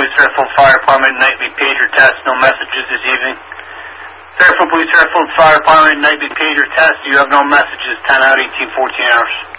Police Fairfield Fire Department, nightly pager test, no messages this evening. Fairfield Police Fairfield Fire Department, nightly pager test, you have no messages, 10 out, 18, 14 hours.